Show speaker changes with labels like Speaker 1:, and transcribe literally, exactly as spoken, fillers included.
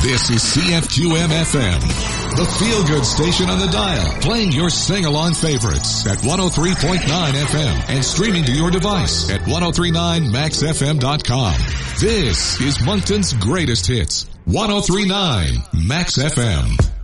Speaker 1: This is C F Q M F M, the feel-good station on the dial, playing your sing-along favorites at one oh three point nine F M and streaming to your device at ten thirty-nine max f m dot com. This is Moncton's greatest hits, ten thirty-nine Max F M.